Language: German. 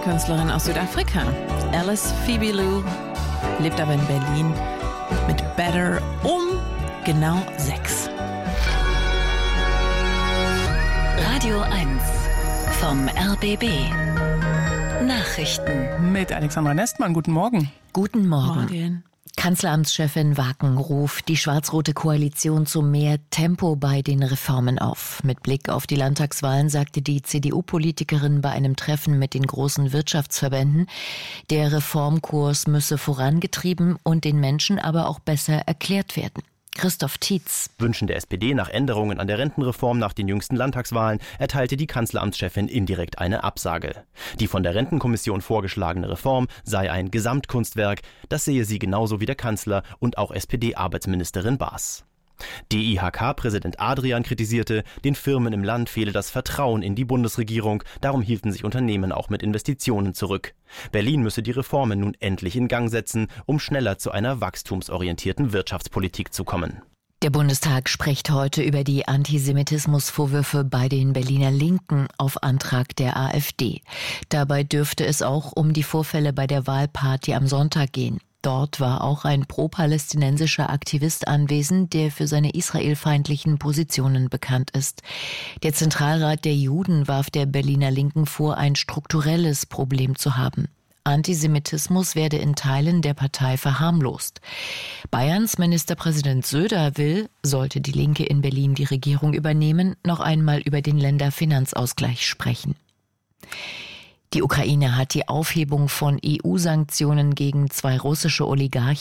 Künstlerin aus Südafrika. Alice Fibilou lebt aber in Berlin mit Better um genau 6. Radio 1 vom RBB. Nachrichten. Mit Alexandra Nestmann. Guten Morgen. Guten Morgen. Morgen. Kanzleramtschefin Waken ruft die schwarz-rote Koalition zu mehr Tempo bei den Reformen auf. Mit Blick auf die Landtagswahlen sagte die CDU-Politikerin bei einem Treffen mit den großen Wirtschaftsverbänden, der Reformkurs müsse vorangetrieben und den Menschen aber auch besser erklärt werden. Christoph Tietz. Wünschen der SPD nach Änderungen an der Rentenreform nach den jüngsten Landtagswahlen erteilte die Kanzleramtschefin indirekt eine Absage. Die von der Rentenkommission vorgeschlagene Reform sei ein Gesamtkunstwerk, das sehe sie genauso wie der Kanzler und auch SPD-Arbeitsministerin Baas. DIHK-Präsident Adrian kritisierte, den Firmen im Land fehle das Vertrauen in die Bundesregierung, darum hielten sich Unternehmen auch mit Investitionen zurück. Berlin müsse die Reformen nun endlich in Gang setzen, um schneller zu einer wachstumsorientierten Wirtschaftspolitik zu kommen. Der Bundestag spricht heute über die Antisemitismusvorwürfe bei den Berliner Linken auf Antrag der AfD. Dabei dürfte es auch um die Vorfälle bei der Wahlparty am Sonntag gehen. Dort war auch ein pro-palästinensischer Aktivist anwesend, der für seine israelfeindlichen Positionen bekannt ist. Der Zentralrat der Juden warf der Berliner Linken vor, ein strukturelles Problem zu haben. Antisemitismus werde in Teilen der Partei verharmlost. Bayerns Ministerpräsident Söder will, sollte die Linke in Berlin die Regierung übernehmen, noch einmal über den Länderfinanzausgleich sprechen. Die Ukraine hat die Aufhebung von EU-Sanktionen gegen 2 russische Oligarchen